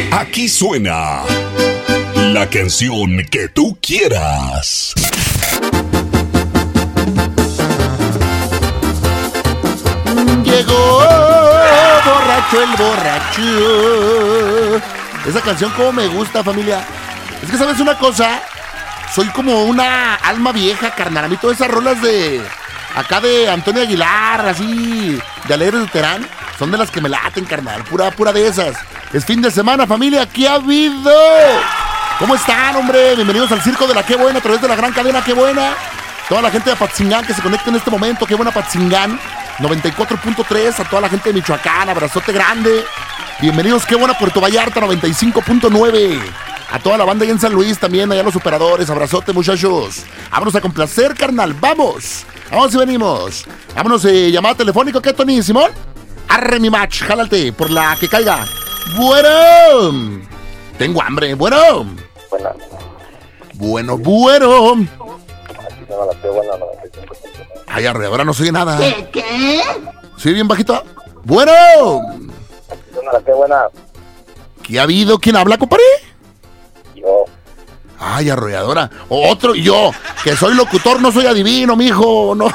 Aquí suena la canción que tú quieras. Llegó borracho el borracho. Esa canción como me gusta, familia. Es que, ¿sabes una cosa? Soy como una alma vieja, carnal. A mí todas esas rolas de acá de Antonio Aguilar, así, de Alegres de Terán, son de las que me laten, carnal. Pura de esas. Es fin de semana, familia. ¿Qué ha habido? ¿Cómo están, hombre? Bienvenidos al Circo de la Qué Buena a través de la gran cadena Qué Buena. Toda la gente de Apatzingán que se conecta en este momento. Qué Buena Apatzingán 94.3. A toda la gente de Michoacán, abrazote grande. Bienvenidos, Qué Buena Puerto Vallarta 95.9. A toda la banda ahí en San Luis también, allá los operadores. Abrazote, muchachos. Vámonos a complacer, carnal. Vamos y venimos. Vámonos, llamada telefónica. ¿Qué, Tony? ¿Simón? Arre mi match, jálate por la que caiga. Bueno. Tengo hambre. Bueno. Bueno. Ay, arre, ahora no se oye nada. ¿Qué? ¿Sí, bien bajito? Bueno. Qué buena. ¿Qué ha habido? ¿Quién habla, compadre? Yo. Ay, arrolladora. Otro yo, que soy locutor, no soy adivino, mijo. No.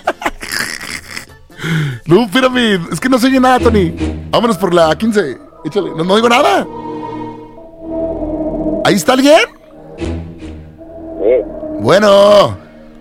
No, espérame. Es que no se oye nada, Tony. Vámonos por la 15. Échale. No digo nada. ¿Ahí está alguien? Sí. Bueno.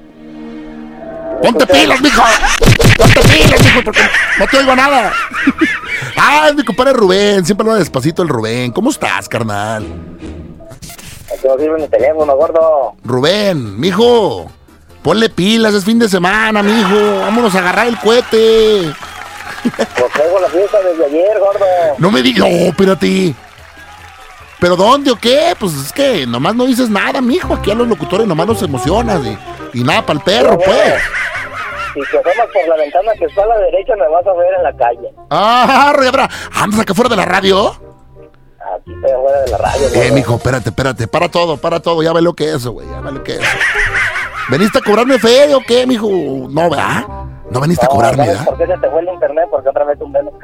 Ponte pilas, mijo. Porque no te oigo nada. Ah, es mi compadre Rubén. Siempre habla despacito el Rubén. ¿Cómo estás, carnal? Aquí no sirve mi teléfono, gordo. Rubén, mijo. Ponle pilas, es fin de semana, mijo. Vámonos a agarrar el cohete. Pues traigo la fiesta desde ayer, gordo. No me digas. No, espérate. ¿Pero dónde o qué? Pues es que nomás no dices nada, mijo. Aquí a los locutores nomás los emocionas. Y nada para el perro, pues. Si te asomas por la ventana que está a la derecha, me vas a ver en la calle. Ah, Rebra. ¿Andas acá fuera de la radio? Aquí estoy afuera de la radio, gordo. Mijo, espérate. Para todo. Ya ve lo que es eso, güey. Ya ve lo que es eso. ¿Veniste a cobrarme fe o qué, mijo? No, ¿verdad? No veniste a cobrarme, ¿sabes ¿verdad? por qué se te fue el internet? Porque otra vez tumbé los